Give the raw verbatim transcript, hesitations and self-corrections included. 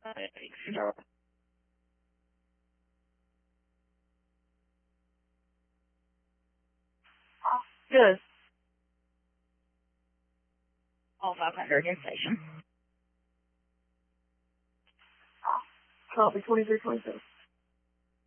Good. All five hundred in station. Copy twenty-three twenty-seven.